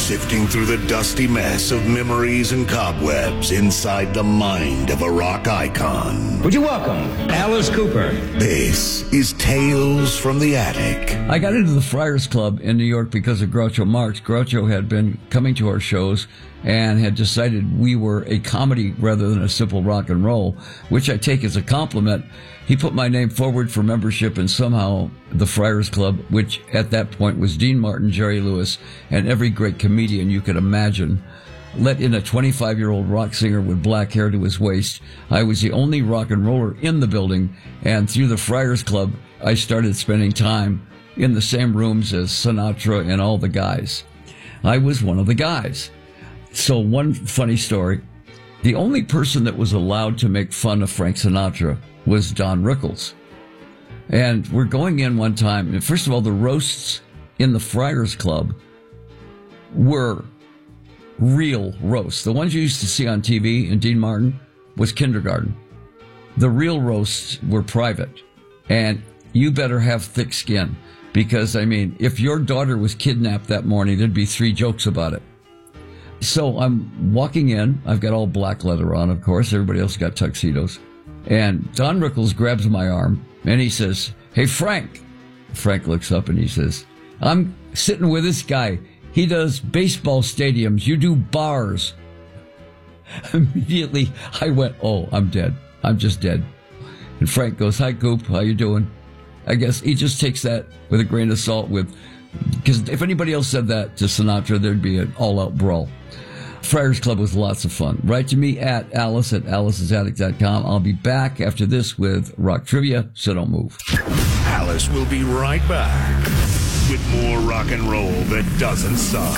sifting through the dusty mess of memories and cobwebs inside the mind of a rock icon. Would you welcome Alice Cooper? This is Tales from the Attic. I got into the Friars Club in New York because of Groucho Marx. Groucho had been coming to our shows and had decided we were a comedy rather than a simple rock and roll, which I take as a compliment. He put my name forward for membership, and somehow the Friars Club, which at that point was Dean Martin, Jerry Lewis, and every great comedian you could imagine, let in a 25-year-old rock singer with black hair to his waist. I was the only rock and roller in the building, and through the Friars Club, I started spending time in the same rooms as Sinatra and all the guys. I was one of the guys. So one funny story, the only person that was allowed to make fun of Frank Sinatra was Don Rickles. And we're going in one time, and first of all, the roasts in the Friars Club were real roasts. The ones you used to see on TV in Dean Martin was kindergarten. The real roasts were private. And you better have thick skin, because, I mean, if your daughter was kidnapped that morning, there'd be 3 jokes about it. So I'm walking in. I've got all black leather on, of course. Everybody else got tuxedos. And Don Rickles grabs my arm, and he says, "Hey, Frank." Frank looks up, and he says, "I'm sitting with this guy. He does baseball stadiums. You do bars." Immediately, I went, "Oh, I'm dead. I'm just dead." And Frank goes, "Hi, Coop. How you doing?" I guess he just takes that with a grain of salt, because if anybody else said that to Sinatra, there'd be an all-out brawl. Friars Club was lots of fun. Write to me at alice@alice'sattic.com. I'll be back after this with rock trivia, so don't move. Alice will be right back with more rock and roll that doesn't suck.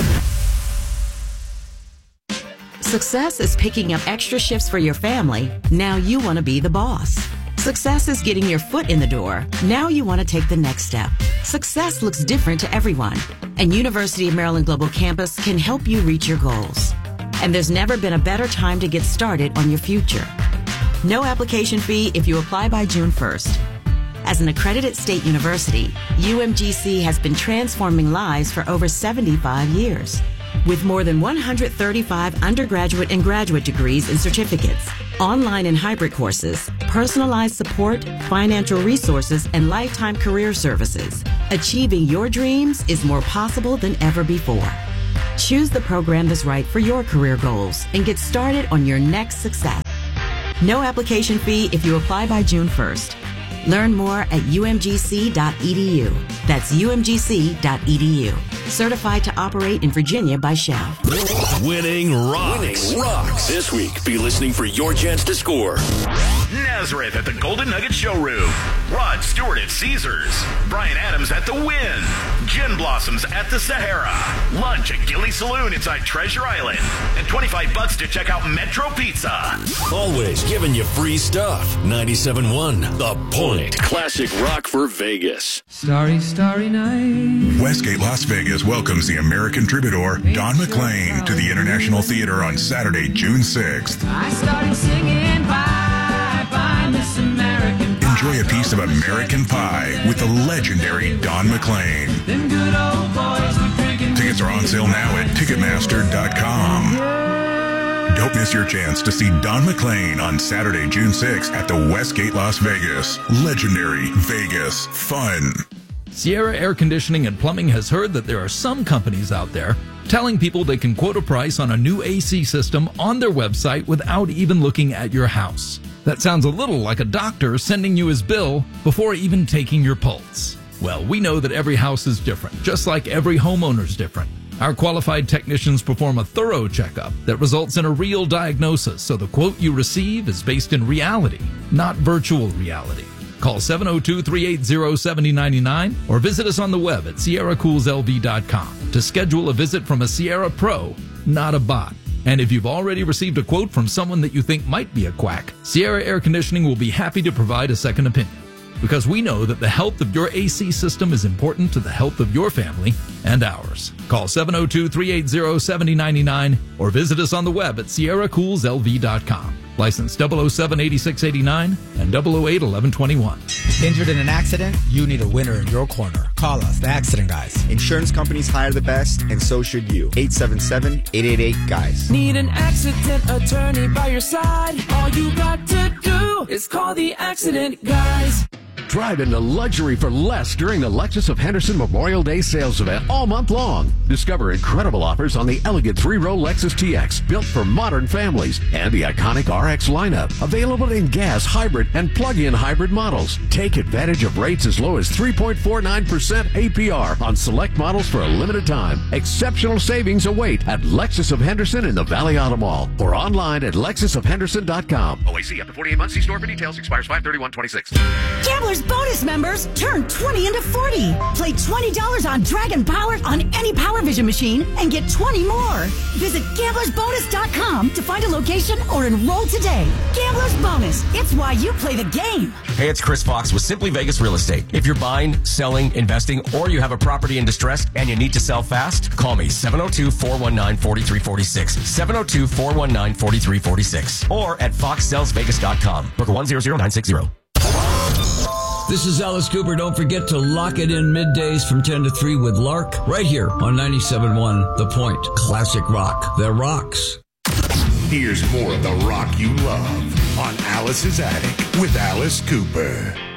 Success is picking up extra shifts for your family. Now you want to be the boss. Success is getting your foot in the door. Now you want to take the next step. Success looks different to everyone, and University of Maryland Global Campus can help you reach your goals. And there's never been a better time to get started on your future. No application fee if you apply by June 1st. As an accredited state university, UMGC has been transforming lives for over 75 years. With more than 135 undergraduate and graduate degrees and certificates, online and hybrid courses, personalized support, financial resources, and lifetime career services, achieving your dreams is more possible than ever before. Choose the program that's right for your career goals and get started on your next success. No application fee if you apply by June 1st. Learn more at umgc.edu. That's umgc.edu. Certified to operate in Virginia by Shell. Winning rocks. This week, be listening for your chance to score. Nazareth at the Golden Nugget Showroom. Rod Stewart at Caesars. Brian Adams at the Wynn. Gin Blossoms at the Sahara. Lunch at Gilly Saloon inside Treasure Island. And $25 to check out Metro Pizza. Always giving you free stuff. 97.1 The Point. Classic rock for Vegas. Starry, starry night. Westgate Las Vegas welcomes the American troubadour Don McLean to the International Theater on Saturday, June 6th. I started singing Bye, Bye, Miss American Pie. Enjoy a piece of American Pie with the legendary Don McLean. Them good old boys were drinking. Tickets are on sale now at Ticketmaster.com. Don't miss your chance to see Don McLean on Saturday, June 6th at the Westgate Las Vegas. Legendary Vegas fun. Sierra Air Conditioning and Plumbing has heard that there are some companies out there telling people they can quote a price on a new AC system on their website without even looking at your house. That sounds a little like a doctor sending you his bill before even taking your pulse. Well, we know that every house is different, just like every homeowner's different. Our qualified technicians perform a thorough checkup that results in a real diagnosis, so the quote you receive is based in reality, not virtual reality. Call 702-380-7099 or visit us on the web at sierracoolslv.com to schedule a visit from a Sierra Pro, not a bot. And if you've already received a quote from someone that you think might be a quack, Sierra Air Conditioning will be happy to provide a second opinion. Because we know that the health of your AC system is important to the health of your family and ours. Call 702-380-7099 or visit us on the web at sierracoolslv.com. License 007-8689 and 008-1121. Injured in an accident? You need a winner in your corner. Call us, the Accident Guys. Insurance companies hire the best, and so should you. 877-888-GUYS. Need an accident attorney by your side? All you got to do is call the Accident Guys. Drive into luxury for less during the Lexus of Henderson Memorial Day sales event all month long. Discover incredible offers on the elegant 3-row Lexus TX, built for modern families, and the iconic RX lineup, available in gas, hybrid, and plug-in hybrid models. Take advantage of rates as low as 3.49% APR on select models for a limited time. Exceptional savings await at Lexus of Henderson in the Valley Auto Mall or online at lexusofhenderson.com. OAC up to 48 months. See store for details. Expires 5/31/26. Gamblers Bonus members turn 20 into 40. Play $20 on Dragon Power on any Power Vision machine and get 20 more. Visit gamblersbonus.com to find a location or enroll today. Gamblers Bonus. It's why you play the game. Hey, it's Chris Fox with Simply Vegas Real Estate. If you're buying, selling, investing, or you have a property in distress and you need to sell fast, call me 702-419-4346. 702-419-4346. Or at foxsellsvegas.com. Book 100960. This is Alice Cooper. Don't forget to lock it in middays from 10 to 3 with Lark right here on 97.1 The Point. Classic rock that rocks. Here's more of the rock you love on Alice's Attic with Alice Cooper.